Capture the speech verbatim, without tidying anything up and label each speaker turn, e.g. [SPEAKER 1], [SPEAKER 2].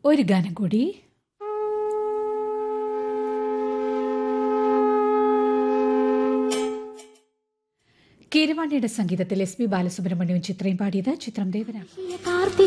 [SPEAKER 1] ഒരു ഗാനം കൂടി. കീരവാണിയുടെ സംഗീതത്തിൽ എസ് പി ബാലസുബ്രഹ്മണ്യവും ചിത്രയും പാടിയത്. ചിത്രം ദേവരാം.